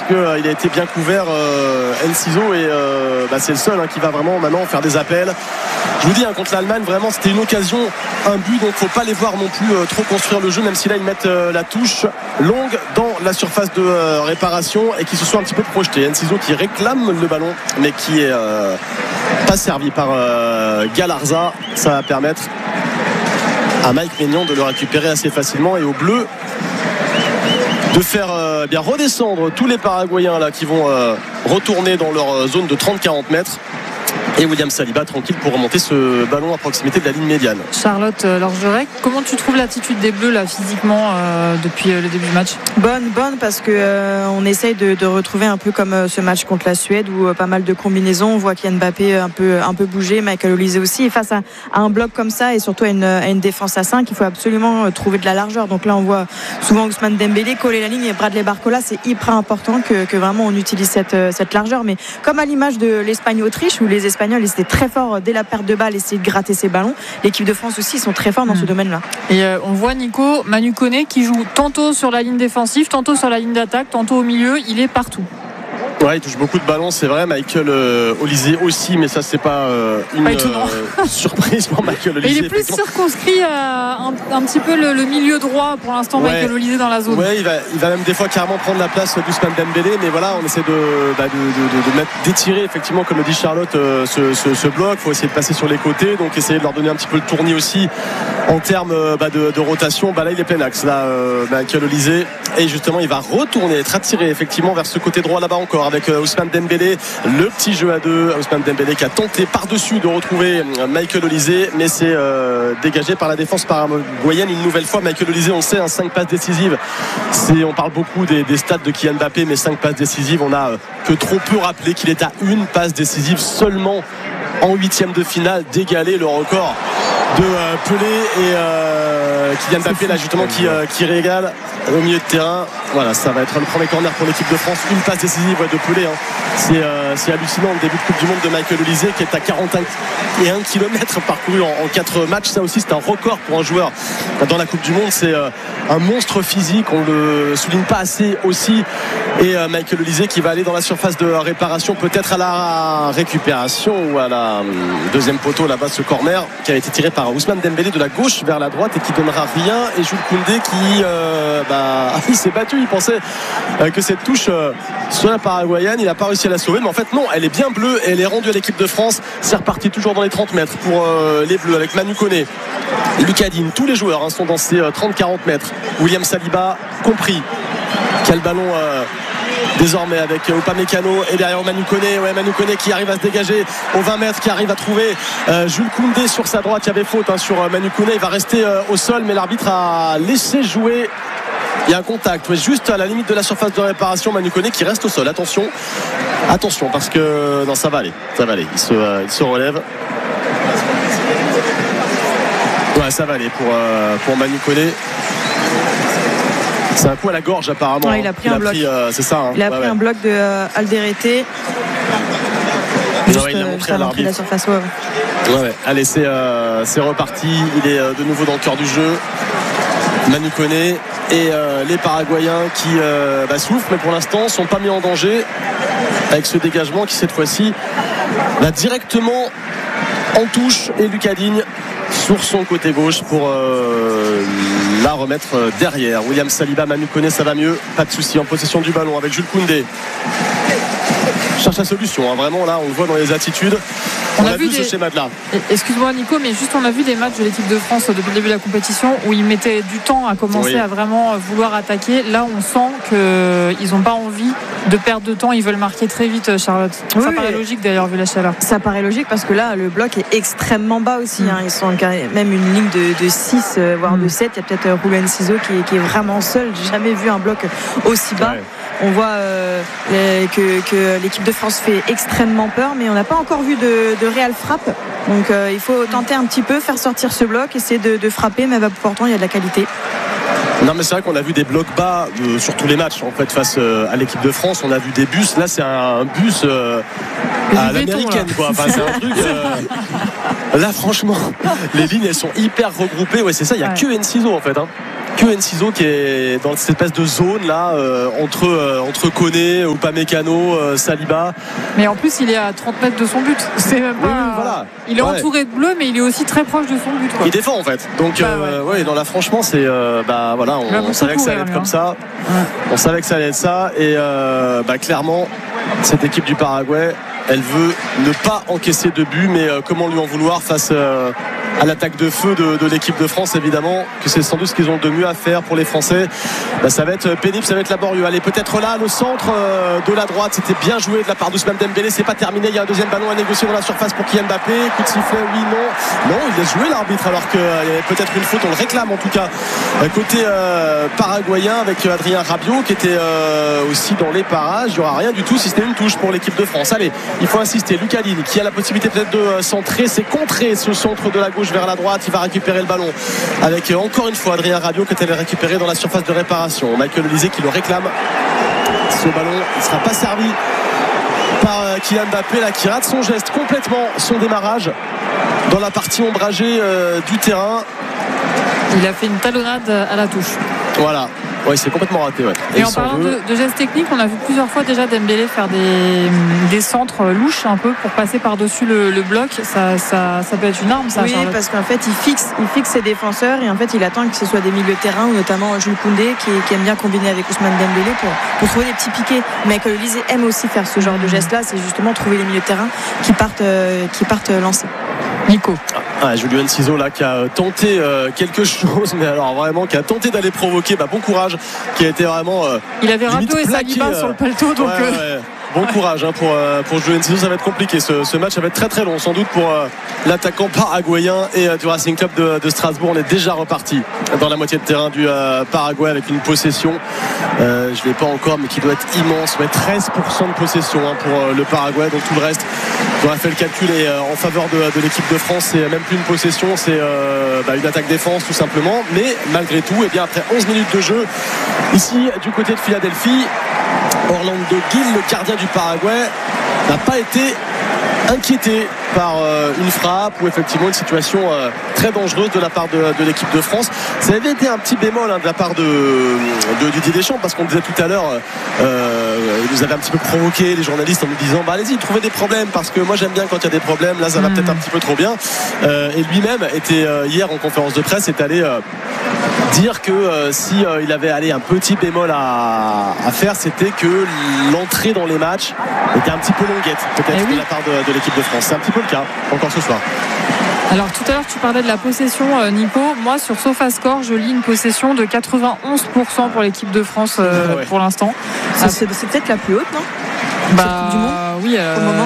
qu'il a été bien couvert, Enciso, et c'est le seul qui va vraiment maintenant faire des appels. Je vous dis, contre l'Allemagne, vraiment c'était une occasion, un but, donc faut pas les voir non plus trop construire le jeu, même si là ils mettent la touche longue dans la surface de réparation et qui se sont un petit peu projetés. Enciso qui réclame le ballon mais qui est pas servi par Galarza. Ça va permettre à Mike Maignan de le récupérer assez facilement et aux Bleus de faire bien redescendre tous les Paraguayens là qui vont retourner dans leur zone de 30-40 mètres. Et William Saliba tranquille pour remonter ce ballon à proximité de la ligne médiane. Charlotte Lorgerec, comment tu trouves l'attitude des Bleus là physiquement depuis le début du match? Bonne parce que on essaye de retrouver un peu comme ce match contre la Suède où pas mal de combinaisons. On voit qu'il y a Mbappé un peu bougé, Michael Olise aussi. Et face à un bloc comme ça et surtout à une défense à 5, il faut absolument trouver de la largeur. Donc là on voit souvent Ousmane Dembélé coller la ligne et Bradley Barcola. C'est hyper important que vraiment on utilise cette largeur. Mais comme à l'image de l'Espagne-Autriche où les Espagnols ils étaient très forts dès la perte de balle, essayer de gratter ses ballons. L'équipe de France aussi, ils sont très forts dans ce domaine-là. Et on voit Nico, Manu Koné qui joue tantôt sur la ligne défensive, tantôt sur la ligne d'attaque, tantôt au milieu, il est partout. Ouais, il touche beaucoup de ballons, c'est vrai. Michael Olise aussi, mais ça c'est pas une surprise pour Michael Olise. Il est plus circonscrit à un petit peu le milieu droit pour l'instant, ouais. Michael Olise dans la zone. Ouais, il va même des fois carrément prendre la place d'Ousmane Dembélé, mais voilà, on essaie d'étirer effectivement, comme le dit Charlotte, ce bloc. Il faut essayer de passer sur les côtés, donc essayer de leur donner un petit peu le tournis aussi en termes de rotation. Là il est plein axe, là Michael Olise, et justement il va retourner, être attiré effectivement vers ce côté droit là-bas encore avec Ousmane Dembélé, le petit jeu à deux. Ousmane Dembélé qui a tenté par-dessus de retrouver Michael Olise, mais c'est dégagé par la défense paraguayenne une nouvelle fois. Michael Olise, on le sait, 5 passes décisives. On parle beaucoup des stats de Kylian Mbappé, mais 5 passes décisives, on a que trop peu rappelé qu'il est à une passe décisive seulement en 8e de finale d'égaler le record de Pelé et Kylian Mbappé là justement qui régale au milieu de terrain. Voilà, ça va être le premier corner pour l'équipe de France, une passe décisive de Pelé, c'est hallucinant. Le début de Coupe du Monde de Michael Olise qui est à 41 km parcourus en 4 matchs. Ça aussi c'est un record pour un joueur dans la Coupe du Monde. C'est un monstre physique, on le souligne pas assez aussi. Et Michael Olise qui va aller dans la surface de réparation, peut-être à la récupération ou à la deuxième poteau là-bas, ce corner qui a été tiré par Ousmane Dembélé de la gauche vers la droite et qui donnera rien. Et Jules Koundé qui il s'est battu, il pensait que cette touche soit paraguayenne, il n'a pas réussi à la sauver, mais en fait non, elle est bien bleue et elle est rendue à l'équipe de France. C'est reparti toujours dans les 30 mètres pour les Bleus avec Manu Koné, Lucas Digne, tous les joueurs sont dans ces 30-40 mètres. William Saliba compris, quel ballon désormais avec Upamecano et derrière Manu Koné. Manu Koné qui arrive à se dégager aux 20 mètres, qui arrive à trouver Jules Koundé sur sa droite. Il y avait faute sur Manu Koné, il va rester au sol, mais l'arbitre a laissé jouer. Il y a un contact juste à la limite de la surface de réparation. Manu Koné qui reste au sol. Attention parce que non, ça va aller. Il se relève. Ouais, ça va aller pour Manu Koné. C'est un coup à la gorge apparemment. Ouais, il a pris un bloc. C'est ça. Il a pris un bloc de Alderete. Il a montré à l'arbitre. La surface. Allez, c'est reparti. Il est de nouveau dans le cœur du jeu. Manu Koné et les Paraguayens qui souffrent, mais pour l'instant sont pas mis en danger avec ce dégagement qui cette fois-ci va directement en touche, et Lucas Digne sur son côté gauche pour la remettre derrière. William Saliba, Manu Koné, ça va mieux, pas de souci en possession du ballon avec Jules Koundé. Cherche la solution, vraiment là on le voit dans les attitudes. On a vu ce schéma de là. Excuse-moi Nico, mais juste on a vu des matchs de l'équipe de France depuis le début de la compétition où ils mettaient du temps à commencer à vraiment vouloir attaquer. Là on sent qu'ils n'ont pas envie de perdre de temps, ils veulent marquer très vite, Charlotte. Ça paraît logique d'ailleurs vu la chaleur. Ça paraît logique parce que là le bloc est extrêmement bas aussi. Ils sont même une ligne de 6 voire de 7. Il y a peut-être Roulo Enciso qui est vraiment seul. J'ai jamais vu un bloc aussi bas. On voit que l'équipe de France fait extrêmement peur, mais on n'a pas encore vu de réelle frappe. Donc il faut tenter un petit peu, faire sortir ce bloc, essayer de frapper, mais pourtant il y a de la qualité. Non, mais c'est vrai qu'on a vu des blocs bas sur tous les matchs en fait face à l'équipe de France. On a vu des bus. Là c'est un bus à l'américaine quoi. Enfin, c'est un truc là franchement les lignes elles sont hyper regroupées. C'est ça, il n'y a que Enciso en fait que Enciso qui est dans cette espèce de zone là entre Koné, Upamecano, Saliba. Mais en plus il est à 30 mètres de son but. C'est même pas... Oui, voilà. Il est entouré de bleu, mais il est aussi très proche de son but, quoi. Il défend en fait. Donc non, là franchement c'est voilà, on savait que ça allait être comme ça. On savait que ça allait être ça et clairement cette équipe du Paraguay, elle veut ne pas encaisser de but, mais comment lui en vouloir face à l'attaque de feu de l'équipe de France, évidemment que c'est sans doute ce qu'ils ont de mieux à faire pour les Français. Ça va être pénible, ça va être laborieux. Allez, peut-être là le centre de la droite, c'était bien joué de la part d'Ousmane Dembélé, c'est pas terminé, il y a un deuxième ballon à négocier dans la surface pour Kylian Mbappé. Coup de sifflet, oui, non, il laisse jouer l'arbitre alors qu'il y avait peut-être une faute, on le réclame en tout cas côté paraguayen avec Adrien Rabiot qui était aussi dans les parages. Il n'y aura rien du tout si c'était une touche pour l'équipe de France. Allez, il faut insister, Lucas Digne qui a la possibilité peut-être de centrer, c'est contré ce centre de la gauche vers la droite, il va récupérer le ballon avec encore une fois Adrien Rabiot qui est allé récupérer dans la surface de réparation. Michael Olise qui le réclame, ce ballon il ne sera pas servi par Kylian Mbappé là, qui rate son geste complètement, son démarrage dans la partie ombragée du terrain. Il a fait une talonnade à la touche. Voilà. Oui, c'est complètement raté. Ouais. Et en parlant de gestes techniques, on a vu plusieurs fois déjà Dembélé faire des centres louches un peu pour passer par-dessus le bloc. Ça peut être une arme, ça. Oui, Charlotte. parce qu'en fait, il fixe ses défenseurs et en fait, il attend que ce soit des milieux de terrain, notamment Jules Koundé qui aime bien combiner avec Ousmane Dembélé pour trouver des petits piquets. Michael Olise aime aussi faire ce genre de geste-là, c'est justement trouver les milieux de terrain qui partent lancer. Nico. Julio Enciso là qui a tenté quelque chose, mais alors vraiment qui a tenté d'aller provoquer. Bon courage, qui a été vraiment il avait Rabiot et Saliba sur le paletot, donc bon courage pour Julio Enciso. Ça va être compliqué ce match, ça va être très très long sans doute pour l'attaquant paraguayen et du Racing Club de Strasbourg. On est déjà reparti dans la moitié de terrain du Paraguay avec une possession je ne l'ai pas encore mais qui doit être immense, 13% de possession pour le Paraguay, donc tout le reste on a fait le calcul et en faveur de l'équipe de France c'est même plus une possession, c'est une attaque défense tout simplement, mais malgré tout après 11 minutes de jeu ici du côté de Philadelphie, Orlando Gil, le gardien du Paraguay, n'a pas été inquiété par une frappe ou effectivement une situation très dangereuse de la part de l'équipe de France. Ça avait été un petit bémol de la part de Didier Deschamps, parce qu'on disait tout à l'heure il nous avait un petit peu provoqué les journalistes en nous disant allez-y, trouvez des problèmes, parce que moi j'aime bien quand il y a des problèmes, là ça va peut-être un petit peu trop bien, et lui-même était hier en conférence de presse, est allé dire que si il avait un petit bémol à faire, c'était que l'entrée dans les matchs était un petit peu longuette peut-être de la part de l'équipe de France. C'est un petit peu le cas encore ce soir. Alors tout à l'heure tu parlais de la possession, Nico. Moi sur SofaScore je lis une possession de 91% pour l'équipe de France pour l'instant. C'est peut-être la plus haute, non? Du monde, oui, au moment.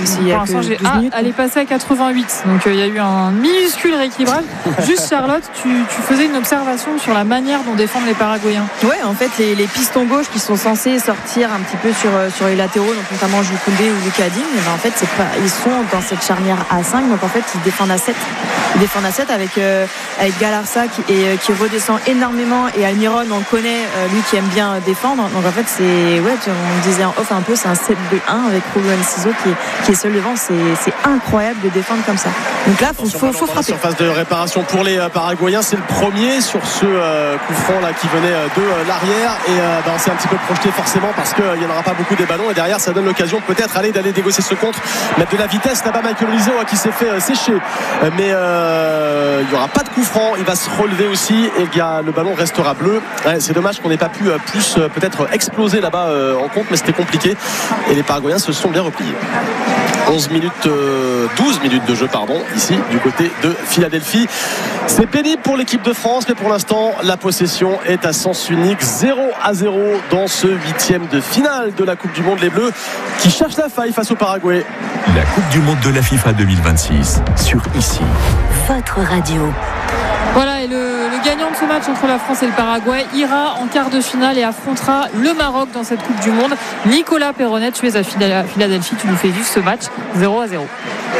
Elle est passée à 88, donc il y a eu un minuscule rééquilibrage. Juste Charlotte, tu faisais une observation sur la manière dont défendent les Paraguayens. Ouais, en fait les pistons gauche qui sont censés sortir un petit peu sur les latéraux, donc notamment Jules Koundé ou Lucas Digne, en fait ils sont dans cette charnière à 5, donc en fait ils défendent à 7. Ils défendent à 7 avec Galarza qui redescend énormément, et Almiron on le connaît, lui qui aime bien défendre, donc en fait on disait en off un peu, c'est un 7-2-1 avec Julio Enciso qui est seul devant. C'est incroyable de défendre comme ça. Donc là faut frapper. Surface de réparation pour les Paraguayens, c'est le premier sur ce coup franc là qui venait de l'arrière, et on s'est un petit peu projeté forcément parce qu'il n'y en aura pas beaucoup des ballons, et derrière ça donne l'occasion peut-être d'aller négocier ce contre, mettre de la vitesse là-bas. Michael Olise qui s'est fait sécher, mais il n'y aura pas de coup franc, il va se relever aussi et le ballon restera bleu. C'est dommage qu'on n'ait pas pu plus peut-être exploser là-bas en contre, mais c'était compliqué et les Paraguayens se sont bien repliés. 12 minutes de jeu ici du côté de Philadelphie. C'est pénible pour l'équipe de France, mais pour l'instant la possession est à sens unique, 0-0 dans ce 8e de finale de la Coupe du Monde. Les Bleus qui cherchent la faille face au Paraguay. La Coupe du Monde de la FIFA 2026 sur ici. Votre radio. Voilà, et le gagnant de ce match entre la France et le Paraguay ira en quart de finale et affrontera le Maroc dans cette Coupe du Monde. Nicolas Perronnet, tu es à Philadelphie, tu nous fais vivre ce match 0-0.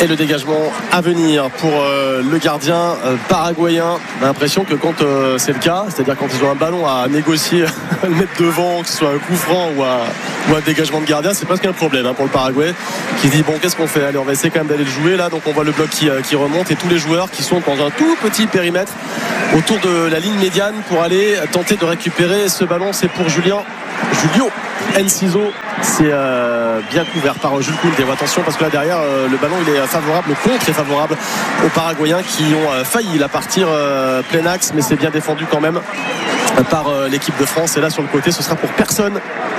Et le dégagement à venir pour le gardien paraguayen. On a l'impression que quand c'est le cas, c'est-à-dire quand ils ont un ballon à négocier, le mettre devant, que ce soit un coup franc ou un dégagement de gardien, c'est presque un problème pour le Paraguay, qui se dit bon, qu'est-ce qu'on fait? Allez, on va essayer quand même d'aller le jouer là. Donc on voit le bloc qui remonte et tous les joueurs qui sont dans un tout petit périmètre autour de la ligne médiane pour aller tenter de récupérer ce ballon. C'est pour Julio Enciso. C'est bien couvert par Jules Koundé. Attention parce que là derrière le ballon il est favorable, le contre est favorable aux Paraguayens qui ont failli la partir plein axe, mais c'est bien défendu quand même par l'équipe de France. Et là sur le côté ce sera pour personne.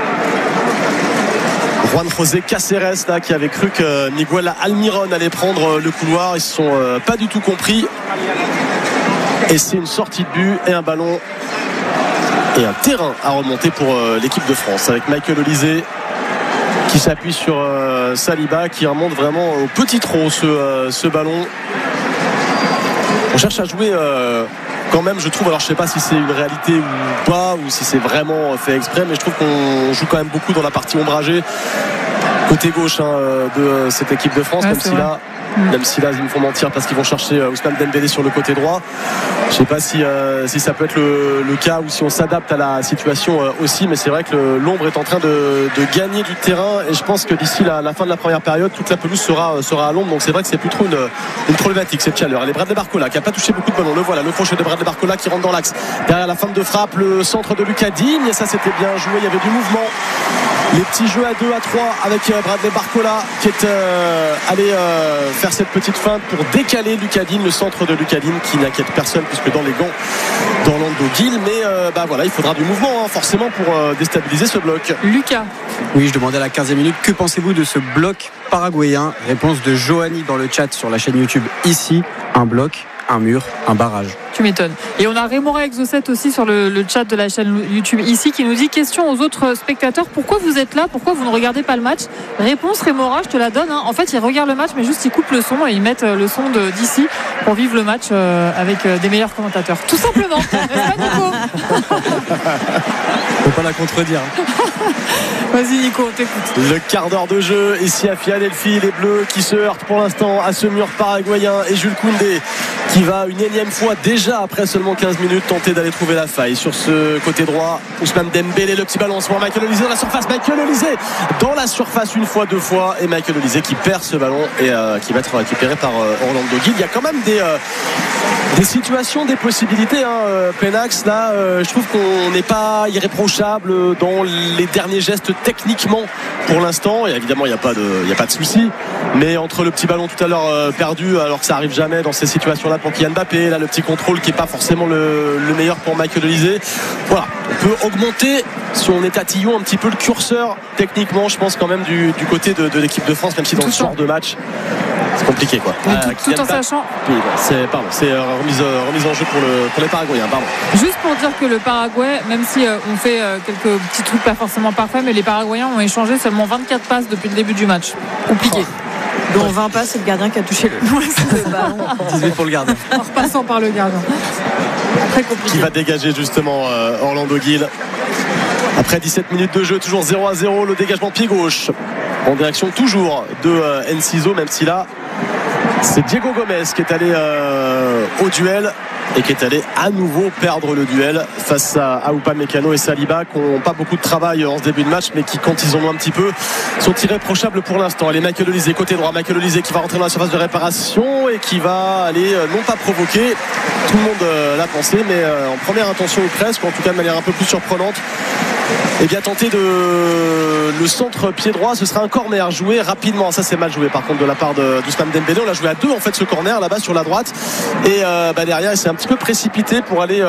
Juan José Cáceres là, qui avait cru que Miguel Almiron allait prendre le couloir. Ils ne se sont pas du tout compris. Et c'est une sortie de but et un ballon et un terrain à remonter pour l'équipe de France avec Michael Olise qui s'appuie sur Saliba qui remonte vraiment au petit trot ce ballon. On cherche à jouer quand même, je trouve, alors je sais pas si c'est une réalité ou pas, ou si c'est vraiment fait exprès, mais je trouve qu'on joue quand même beaucoup dans la partie ombragée côté gauche de cette équipe de France, même si là ils me font mentir parce qu'ils vont chercher Ousmane Dembélé sur le côté droit. Je sais pas si ça peut être le cas ou si on s'adapte à la situation aussi, mais c'est vrai que l'ombre est en train de gagner du terrain et je pense que d'ici la fin de la première période toute la pelouse sera à l'ombre, donc c'est vrai que c'est plus trop une problématique cette chaleur. Allez, Bradley Barcola qui a pas touché beaucoup de ballons, le voilà, le crochet de Bradley Barcola qui rentre dans l'axe derrière la fente de frappe, le centre de Lucas Digne, et ça c'était bien joué, il y avait du mouvement, les petits jeux à 2 à 3 avec Bradley Barcola qui est allé faire cette petite feinte pour décaler Lucas Digne, le centre de Lucas Digne qui n'inquiète personne puisque dans les gants d'Orlando Gil, mais voilà, il faudra du mouvement forcément pour déstabiliser ce bloc. Lucas. Oui, je demandais à la 15e minute, que pensez-vous de ce bloc paraguayen? Réponse de Johanny dans le chat sur la chaîne YouTube ici, un bloc, un mur, un barrage. Tu m'étonnes. Et on a Rémora Exocet aussi sur le chat de la chaîne YouTube ici qui nous dit: question aux autres spectateurs, pourquoi vous êtes là, pourquoi vous ne regardez pas le match? Réponse Rémora, je te la donne, En fait ils regardent le match mais juste ils coupent le son et ils mettent le son d'ici pour vivre le match avec des meilleurs commentateurs, tout simplement. N'est-ce pas, Nico? Faut pas la contredire. Vas-y Nico, on t'écoute. Le quart d'heure de jeu ici à Philadelphie, les Bleus qui se heurtent pour l'instant à ce mur paraguayen et Jules Koundé qui va une énième fois déjà après seulement 15 minutes tenter d'aller trouver la faille sur ce côté droit. Ousmane Dembélé, le petit ballon sur Michael Olise dans la surface, Michael Olise dans la surface une fois, deux fois, et Michael Olise qui perd ce ballon et qui va être récupéré par Orlando Gil. Il y a quand même des situations, des possibilités Penax là, je trouve qu'on n'est pas irréprochable dans les derniers gestes techniquement pour l'instant, et évidemment il n'y a pas de souci, mais entre le petit ballon tout à l'heure perdu alors que ça arrive jamais dans ces situations là pour Kylian Mbappé, là le petit contrôle qui n'est pas forcément le meilleur pour Michael Olise, voilà, on peut augmenter si on est tatillon un petit peu le curseur techniquement, je pense quand même du côté de l'équipe de France, même si dans ce genre de match c'est compliqué quoi. Tout en sachant. C'est remise en jeu pour les Paraguayens. Pardon. Juste pour dire que le Paraguay, même si on fait quelques petits trucs pas forcément parfaits, mais les Paraguayens ont échangé seulement 24 passes depuis le début du match. Compliqué. Dont 20 passes, c'est le gardien qui a touché le ballon. 18 pour le gardien. En repassant par le gardien. Très compliqué. Qui va dégager justement Orlando Gil. Après 17 minutes de jeu, toujours 0-0, le dégagement pied gauche en direction toujours de Enciso, même si là c'est Diego Gomez qui est allé au duel et qui est allé à nouveau perdre le duel face à Upamecano et Saliba qui n'ont pas beaucoup de travail en ce début de match, mais qui, quand ils en ont un petit peu, sont irréprochables pour l'instant. Allez, Michael Olise côté droit, Michael Olise qui va rentrer dans la surface de réparation et qui va aller non pas provoquer, tout le monde l'a pensé, mais en première intention ou presque, en tout cas de manière un peu plus surprenante, et bien tenter le centre pied droit. Ce sera un corner joué rapidement, ça c'est mal joué par contre de la part d'Ousmane Dembélé. On l'a joué à deux en fait ce corner là-bas sur la droite, et derrière il s'est un petit peu précipité pour aller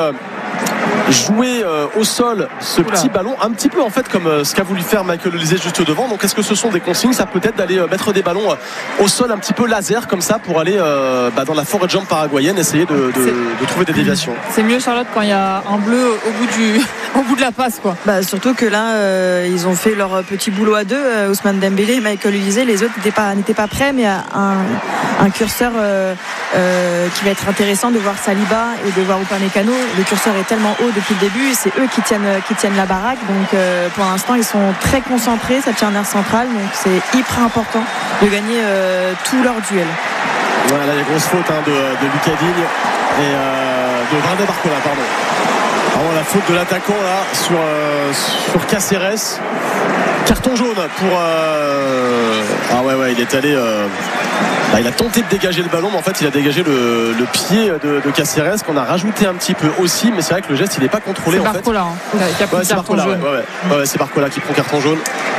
jouer au sol ce petit ballon, un petit peu en fait comme ce qu'a voulu faire Michael Olise juste devant. Donc est-ce que ce sont des consignes? Ça peut être d'aller mettre des ballons au sol un petit peu laser comme ça pour aller dans la forêt de jambes paraguayenne, essayer de trouver des déviations. C'est mieux Charlotte quand il y a un bleu au bout au bout de la passe, quoi. Surtout que là, ils ont fait leur petit boulot à deux, Ousmane Dembélé et Michael Olise. Les autres n'étaient pas prêts, mais un curseur qui va être intéressant de voir Saliba et de voir Upamecano. Le curseur est tellement haut depuis le début, c'est eux qui tiennent la baraque. Donc pour l'instant, ils sont très concentrés, ça tient un air central, donc c'est hyper important de gagner tous leurs duels. Voilà, il y a grosse faute de Lucas Digne et de Bradley Barcola, pardon. Alors, la faute de l'attaquant là sur Cáceres. Carton jaune pour ah ouais, il est allé il a tenté de dégager le ballon, mais en fait il a dégagé le pied de Cáceres, qu'on a rajouté un petit peu aussi, mais c'est vrai que le geste il n'est pas contrôlé. C'est Barcola, qui a pris carton jaune. C'est Barcola qui prend carton jaune.